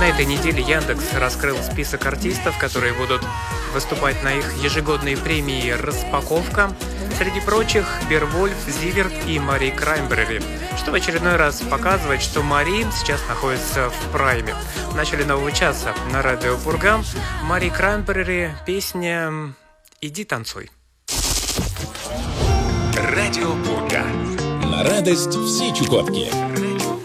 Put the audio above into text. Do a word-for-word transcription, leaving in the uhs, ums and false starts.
На этой неделе Яндекс раскрыл список артистов, которые будут выступать на их ежегодной премии «Распаковка». Среди прочих Беовульф, Зиверт и Мари Краймбрери, что в очередной раз показывает, что Мари сейчас находится в прайме. В начале нового часа на радио Бургам Мари Краймбрери, песня «Иди танцуй». Радио Бургам. На радость всей Чукотки.